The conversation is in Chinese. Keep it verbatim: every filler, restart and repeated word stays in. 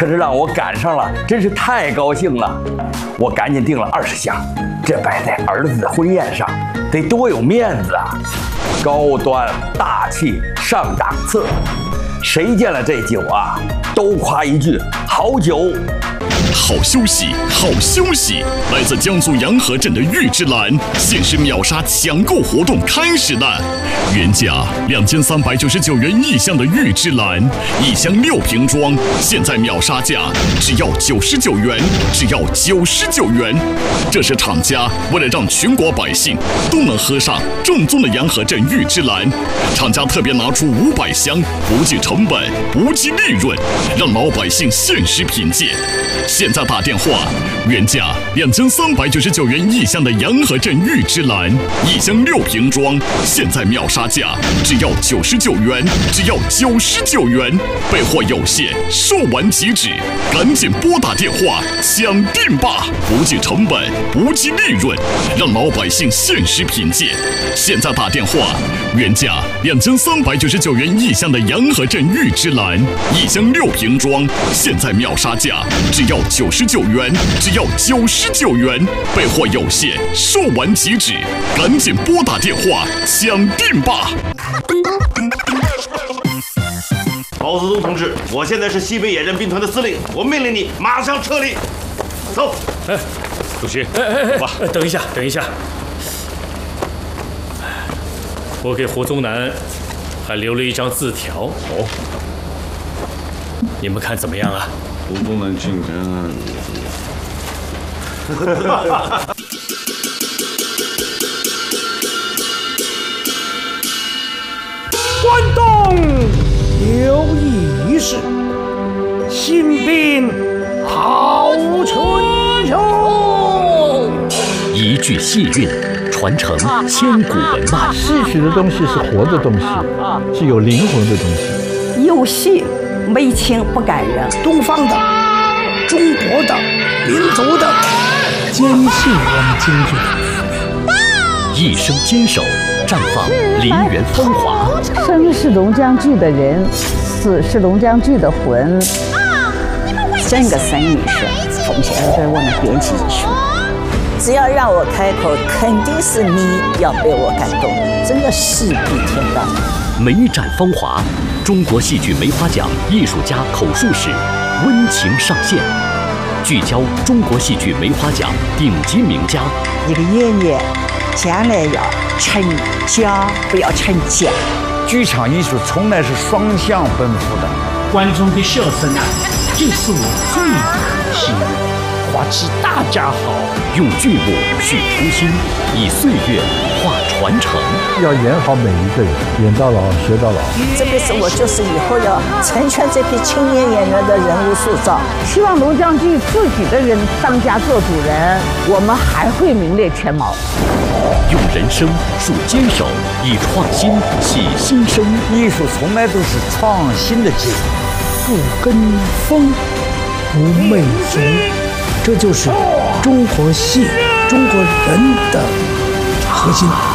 可是让我赶上了，真是太高兴了。我赶紧订了二十箱，这摆在儿子的婚宴上，得多有面子啊！高端大气上档次，谁见了这酒啊，都夸一句好酒。 好休息，好休息！来自江苏洋河镇的玉芝兰限时秒杀抢购活动开始了，原价两千三百九十九元一箱的玉芝兰，一箱六瓶装，现在秒杀价只要九十九元，只要九十九元。这是厂家为了让全国百姓都能喝上正宗的洋河镇玉芝兰，厂家特别拿出五百箱，不计成本，不计利润，让老百姓限时品鉴。现在打电话，原价两千三百九十九元一箱的洋河镇玉芝兰，一箱六瓶装，现在秒杀价只要九十九元，只要九十九元，备货有限，售完即止，赶紧拨打电话抢订吧！不计成本，不计利润，让老百姓限时品鉴。现在打电话，原价两千三百九十九元一箱的洋河镇玉芝兰，一箱六瓶装，现在秒杀价只要九十九元，只要九十九元，备货有限，售完即止，赶紧拨打电话抢订吧！ 毛泽东同志，我现在是西北野战兵团的司令，我命令你马上撤离。走。 哎，主席，哎哎哎，哎等一下，等一下，我给胡宗南还留了一张字条。哦，你们看怎么样啊？ 胡宗南竟然…… 关东有义士，新兵好春秋。 一句戏韵，传承千古文脉。 戏曲的东西是活的东西，是有灵魂的东西。 有戏没情不感人， 东方的、中国的、民族的，坚信我们京剧的。 一生坚守，绽放梨园风华。 生是龙江剧的人，死是龙江剧的魂。 整个生意是奉献给我们编辑艺术。只要让我开口，肯定是你要被我感动，真的戏比天高。 梅展风华，中国戏剧梅花奖艺术家口述史温情上线，聚焦中国戏剧梅花奖顶级名家。 一个演员将来要成家，不要成家。 剧场艺术从来是双向奔赴的， 观众的笑声啊，就是我最大的心愿。花期大家好， 用剧目续初心，以岁月画传承。 要演好每一个人，演到老学到老。 这辈子我就是以后要成全这批青年演员的人物塑造。 希望龙江剧自己的人当家做主人，我们还会名列前茅。 用人生树坚守，以创新洗新生。 艺术从来都是创新的结果。 不跟风，不媚俗，这就是中国戏、中国人的核心。